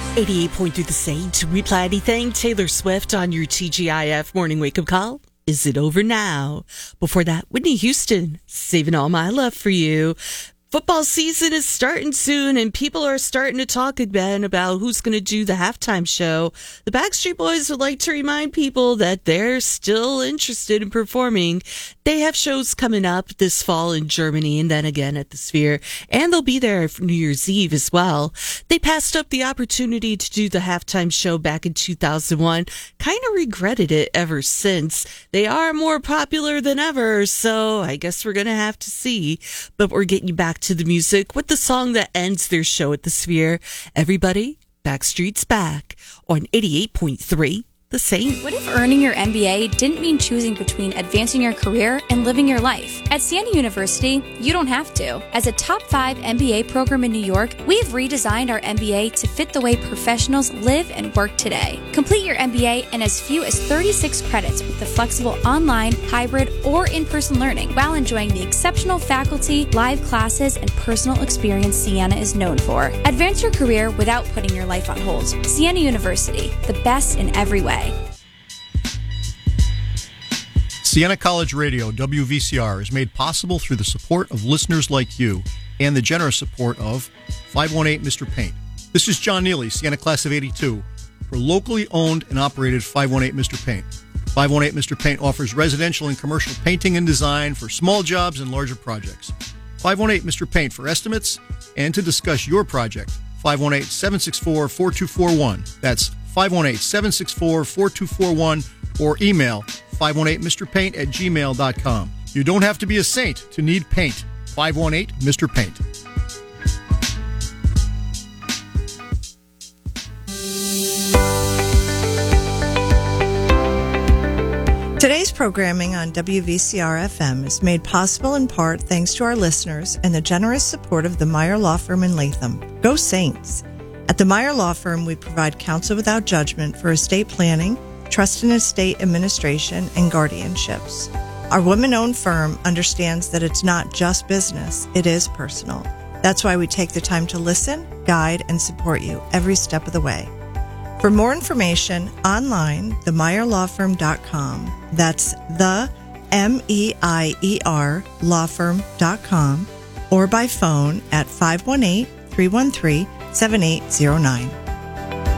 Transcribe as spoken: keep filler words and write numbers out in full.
eighty-eight point three The Saint. Reply anything. Taylor Swift on your T G I F morning wake-up call. Is it over now? Before that, Whitney Houston, Saving All My Love for You. Football season is starting soon, and people are starting to talk again about who's going to do the halftime show. The Backstreet Boys would like to remind people that they're still interested in performing. They have shows coming up this fall in Germany and then again at the Sphere, and they'll be there for New Year's Eve as well. They passed up the opportunity to do the halftime show back in two thousand one, kind of regretted it ever since. They are more popular than ever, so I guess we're going to have to see. But we're getting you back to the music with the song that ends their show at the Sphere. Everybody, Backstreet's Back on eighty-eight point three The Saint. What if earning your M B A didn't mean choosing between advancing your career and living your life? At Siena University, you don't have to. As a top five M B A program in New York, we've redesigned our M B A to fit the way professionals live and work today. Complete your M B A in as few as thirty-six credits with the flexible online, hybrid, or in-person learning while enjoying the exceptional faculty, live classes, and personal experience Siena is known for. Advance your career without putting your life on hold. Siena University, the best in every way. Siena College Radio, W V C R, is made possible through the support of listeners like you and the generous support of five one eight Mister Paint. This is John Neely, Siena Class of eighty-two, for locally owned and operated five one eight Mister Paint. five one eight Mister Paint offers residential and commercial painting and design for small jobs and larger projects. five one eight Mister Paint for estimates and to discuss your project. five one eight, seven six four, four two four one. That's five one eight, seven six four, four two four one, or email five one eight Mister Paint at gmail dot com. You don't have to be a saint to need paint. five one eight Mister Paint. Today's programming on W V C R F M is made possible in part thanks to our listeners and the generous support of the Meyer Law Firm in Latham. Go Saints! At the Meyer Law Firm, we provide counsel without judgment for estate planning, trust and estate administration, and guardianships. Our women-owned firm understands that it's not just business, it is personal. That's why we take the time to listen, guide, and support you every step of the way. For more information, online, the meyer law firm dot com. That's the M E I E R law firm dot com, or by phone at five one eight, three one three, seven eight zero nine.